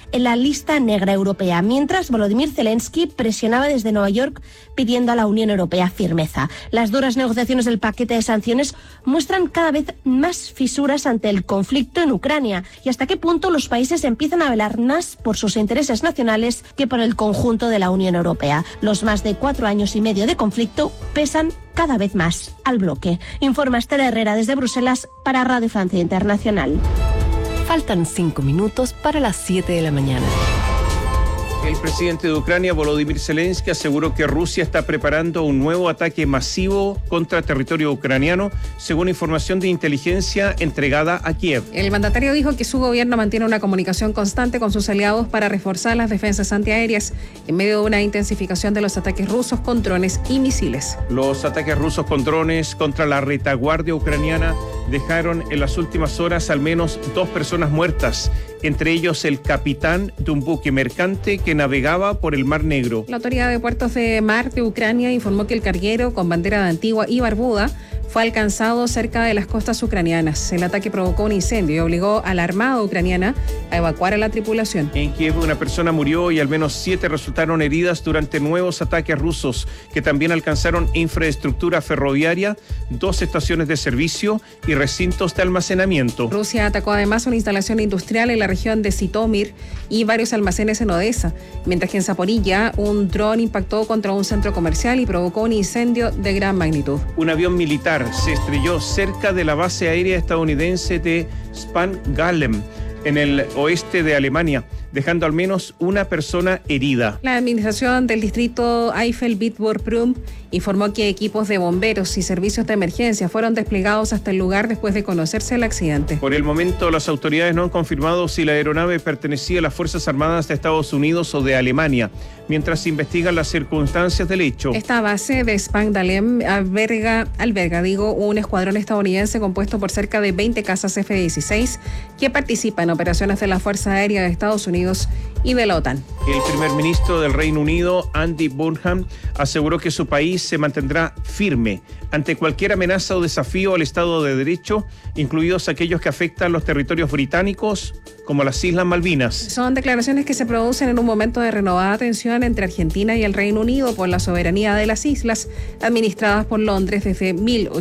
en la lista negra europea, mientras Volodymyr Zelensky presionaba desde Nueva York pidiendo a la Unión Europea firmeza. Las duras negociaciones del paquete de sanciones muestran cada vez más fisuras ante el conflicto en Ucrania y hasta qué punto los países empiezan a velar más por sus intereses nacionales que por el conjunto de la Unión Europea. Los más de 4 años y medio de conflicto pesan cada vez más al bloque. Informa Esther Herrera desde Bruselas para Radio Francia Internacional. Faltan 5 minutos para las 7 de la mañana. El presidente de Ucrania, Volodymyr Zelensky, aseguró que Rusia está preparando un nuevo ataque masivo contra territorio ucraniano, según información de inteligencia entregada a Kiev. El mandatario dijo que su gobierno mantiene una comunicación constante con sus aliados para reforzar las defensas antiaéreas en medio de una intensificación de los ataques rusos con drones y misiles. Los ataques rusos con drones contra la retaguardia ucraniana dejaron en las últimas horas al menos 2 personas muertas, entre ellos el capitán de un buque mercante que navegaba por el Mar Negro. La Autoridad de Puertos de Mar de Ucrania informó que el carguero con bandera de Antigua y Barbuda fue alcanzado cerca de las costas ucranianas. El ataque provocó un incendio y obligó a la Armada ucraniana a evacuar a la tripulación. En Kiev una persona murió y al menos 7 resultaron heridas durante nuevos ataques rusos que también alcanzaron infraestructura ferroviaria, 2 estaciones de servicio y recintos de almacenamiento. Rusia atacó además una instalación industrial en la región de Zitomir y varios almacenes en Odessa, mientras que en Zaporilla un dron impactó contra un centro comercial y provocó un incendio de gran magnitud. Un avión militar se estrelló cerca de la base aérea estadounidense de Spangdahlem, en el oeste de Alemania, dejando al menos una persona herida. La administración del distrito Eifel-Bitburg-Prüm informó que equipos de bomberos y servicios de emergencia fueron desplegados hasta el lugar después de conocerse el accidente. Por el momento, las autoridades no han confirmado si la aeronave pertenecía a las Fuerzas Armadas de Estados Unidos o de Alemania, mientras se investigan las circunstancias del hecho. Esta base de Spangdahlem alberga un escuadrón estadounidense compuesto por cerca de 20 cazas F-16 que participan en operaciones de la Fuerza Aérea de Estados Unidos y de la OTAN. El primer ministro del Reino Unido, Andy Burnham, aseguró que su país se mantendrá firme ante cualquier amenaza o desafío al Estado de Derecho, incluidos aquellos que afectan los territorios británicos, como las Islas Malvinas. Son declaraciones que se producen en un momento de renovada tensión entre Argentina y el Reino Unido por la soberanía de las islas, administradas por Londres desde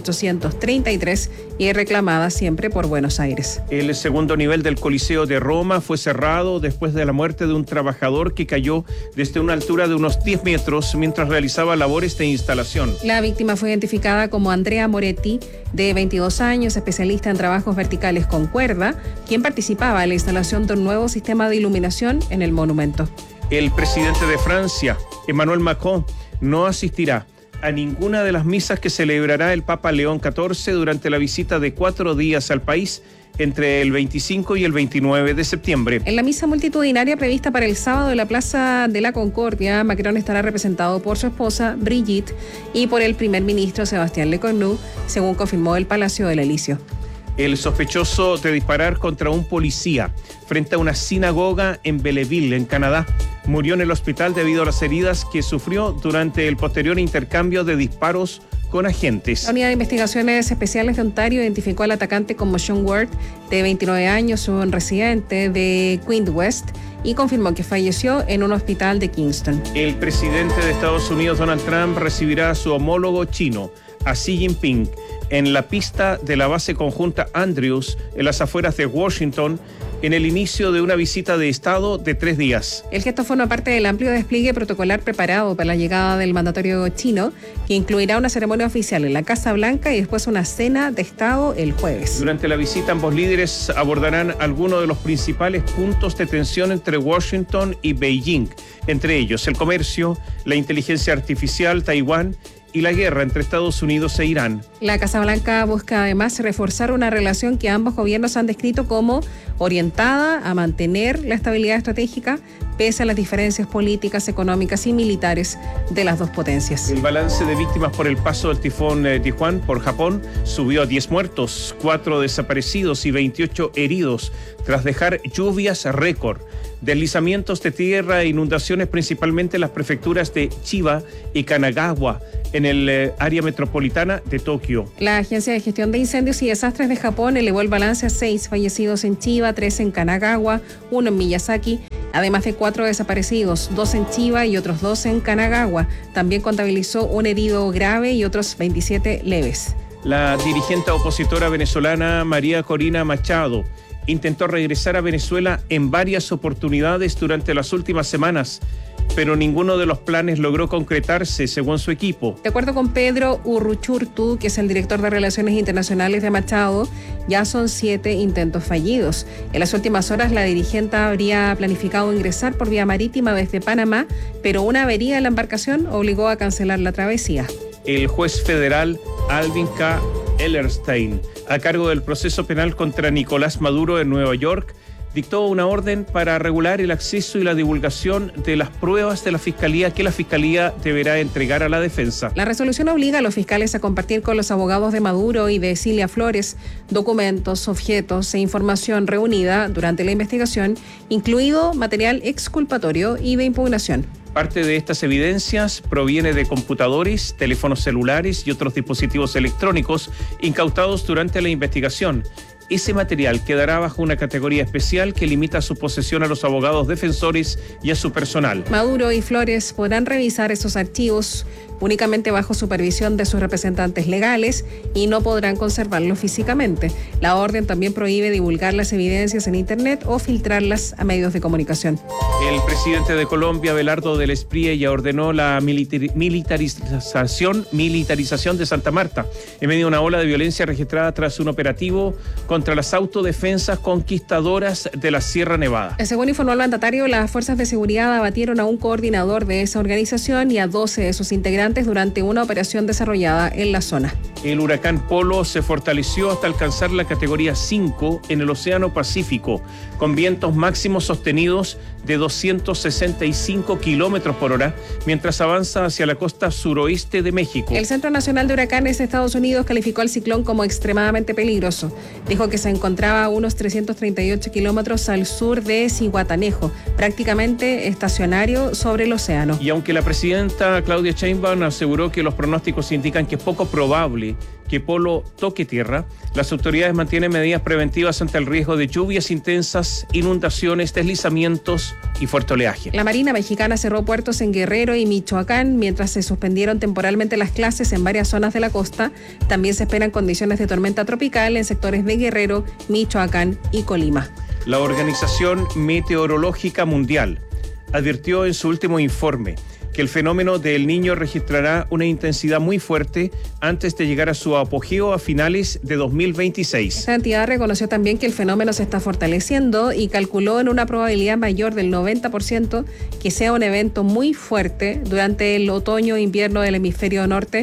1833 y reclamadas siempre por Buenos Aires. El segundo nivel del Coliseo de Roma fue cerrado después de la muerte de un trabajador que cayó desde una altura de unos 10 metros mientras realizaba labores de instalación. La víctima fue identificada como Andrea Moretti, de 22 años, especialista en trabajos verticales con cuerda, quien participaba en la instalación de un nuevo sistema de iluminación en el monumento. El presidente de Francia, Emmanuel Macron, no asistirá a ninguna de las misas que celebrará el Papa León XIV durante la visita de 4 días al país entre el 25 y el 29 de septiembre. En la misa multitudinaria prevista para el sábado en la Plaza de la Concordia, Macron estará representado por su esposa Brigitte y por el primer ministro Sebastián Lecornu, según confirmó el Palacio del Elíseo. El sospechoso de disparar contra un policía frente a una sinagoga en Belleville, en Canadá, murió en el hospital debido a las heridas que sufrió durante el posterior intercambio de disparos con agentes. La Unidad de Investigaciones Especiales de Ontario identificó al atacante como Sean Ward, de 29 años, un residente de Queen West, y confirmó que falleció en un hospital de Kingston. El presidente de Estados Unidos, Donald Trump, recibirá a su homólogo chino, a Xi Jinping, en la pista de la base conjunta Andrews, en las afueras de Washington, en el inicio de una visita de Estado de 3 días. El gesto forma parte del amplio despliegue protocolar preparado para la llegada del mandatario chino, que incluirá una ceremonia oficial en la Casa Blanca y después una cena de Estado el jueves. Durante la visita, ambos líderes abordarán algunos de los principales puntos de tensión entre Washington y Beijing, entre ellos el comercio, la inteligencia artificial, Taiwán y la guerra entre Estados Unidos e Irán. La Casa Blanca busca además reforzar una relación que ambos gobiernos han descrito como orientada a mantener la estabilidad estratégica pese a las diferencias políticas, económicas y militares de las dos potencias. El balance de víctimas por el paso del tifón Tijuana por Japón subió a 10 muertos, 4 desaparecidos y 28 heridos tras dejar lluvias récord, deslizamientos de tierra e inundaciones principalmente en las prefecturas de Chiba y Kanagawa, en el área metropolitana de Tokio. La Agencia de Gestión de Incendios y Desastres de Japón elevó el balance a 6 fallecidos en Chiba, 3 en Kanagawa, 1 en Miyazaki además de 4 desaparecidos, 2 en Chiva y otros 2 en Kanagawa. También contabilizó un herido grave y otros 27 leves. La dirigente opositora venezolana María Corina Machado intentó regresar a Venezuela en varias oportunidades durante las últimas semanas, pero ninguno de los planes logró concretarse, según su equipo. De acuerdo con Pedro Urruchurtu, que es el director de Relaciones Internacionales de Machado, ya son 7 intentos fallidos. En las últimas horas, la dirigente habría planificado ingresar por vía marítima desde Panamá, pero una avería en la embarcación obligó a cancelar la travesía. El juez federal Alvin K. Ellerstein, a cargo del proceso penal contra Nicolás Maduro en Nueva York, dictó una orden para regular el acceso y la divulgación de las pruebas de la Fiscalía que la Fiscalía deberá entregar a la defensa. La resolución obliga a los fiscales a compartir con los abogados de Maduro y de Cilia Flores documentos, objetos e información reunida durante la investigación, incluido material exculpatorio y de impugnación. Parte de estas evidencias proviene de computadores, teléfonos celulares y otros dispositivos electrónicos incautados durante la investigación. Ese material quedará bajo una categoría especial que limita su posesión a los abogados defensores y a su personal. Maduro y Flores podrán revisar esos archivos únicamente bajo supervisión de sus representantes legales y no podrán conservarlos físicamente. La orden también prohíbe divulgar las evidencias en Internet o filtrarlas a medios de comunicación. El presidente de Colombia, Abelardo del Espriella, ordenó la militarización de Santa Marta en medio de una ola de violencia registrada tras un operativo contra las autodefensas conquistadoras de la Sierra Nevada. Según informó el mandatario, las fuerzas de seguridad abatieron a un coordinador de esa organización y a 12 de sus integrantes durante una operación desarrollada en la zona. El huracán Polo se fortaleció hasta alcanzar la categoría 5 en el Océano Pacífico, con vientos máximos sostenidos de 265 kilómetros por hora, mientras avanza hacia la costa suroeste de México. El Centro Nacional de Huracanes de Estados Unidos calificó al ciclón como extremadamente peligroso. Dijo que se encontraba a unos 338 kilómetros al sur de Zihuatanejo, prácticamente estacionario sobre el océano. Y aunque la presidenta Claudia Sheinbaum aseguró que los pronósticos indican que es poco probable que Polo toque tierra, las autoridades mantienen medidas preventivas ante el riesgo de lluvias intensas, inundaciones, deslizamientos y fuerte oleaje. La Marina Mexicana cerró puertos en Guerrero y Michoacán mientras se suspendieron temporalmente las clases en varias zonas de la costa. También se esperan condiciones de tormenta tropical en sectores de Guerrero, Michoacán y Colima. La Organización Meteorológica Mundial advirtió en su último informe que el fenómeno del Niño registrará una intensidad muy fuerte antes de llegar a su apogeo a finales de 2026. Esta entidad reconoció también que el fenómeno se está fortaleciendo y calculó en una probabilidad mayor del 90% que sea un evento muy fuerte durante el otoño-invierno del hemisferio norte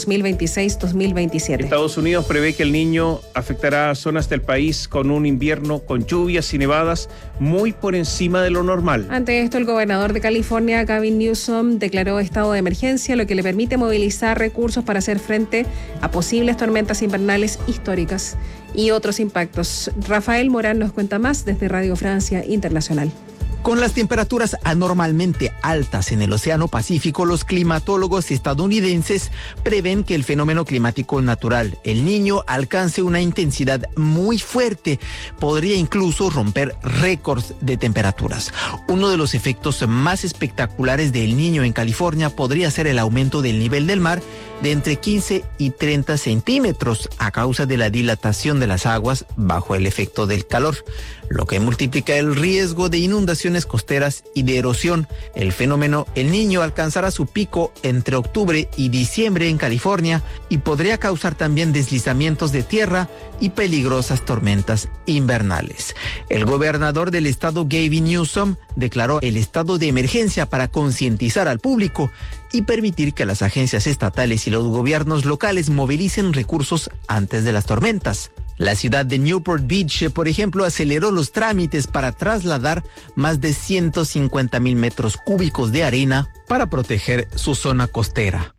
2026-2027. Estados Unidos prevé que el Niño afectará a zonas del país con un invierno con lluvias y nevadas muy por encima de lo normal. Ante esto, el gobernador de California, Gavin Newsom, declaró estado de emergencia, lo que le permite movilizar recursos para hacer frente a posibles tormentas invernales históricas y otros impactos. Rafael Morán nos cuenta más desde Radio Francia Internacional. Con las temperaturas anormalmente altas en el Océano Pacífico, los climatólogos estadounidenses prevén que el fenómeno climático natural, el Niño, alcance una intensidad muy fuerte. Podría incluso romper récords de temperaturas. Uno de los efectos más espectaculares del Niño en California podría ser el aumento del nivel del mar de entre 15 y 30 centímetros a causa de la dilatación de las aguas bajo el efecto del calor, lo que multiplica el riesgo de inundaciones costeras y de erosión. El fenómeno El Niño alcanzará su pico entre octubre y diciembre en California y podría causar también deslizamientos de tierra y peligrosas tormentas invernales. El gobernador del estado, Gavin Newsom, declaró el estado de emergencia para concientizar al público y permitir que las agencias estatales y los gobiernos locales movilicen recursos antes de las tormentas. La ciudad de Newport Beach, por ejemplo, aceleró los trámites para trasladar más de 150,000 metros cúbicos de arena para proteger su zona costera.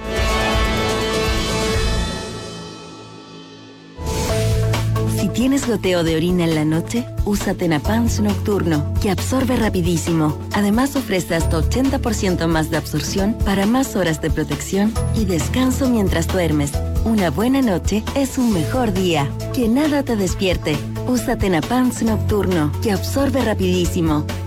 Si tienes goteo de orina en la noche, usa Tenapans Nocturno, que absorbe rapidísimo. Además, ofrece hasta 80% más de absorción para más horas de protección y descanso mientras duermes. Una buena noche es un mejor día. Que nada te despierte. Usa Tenapans Nocturno, que absorbe rapidísimo.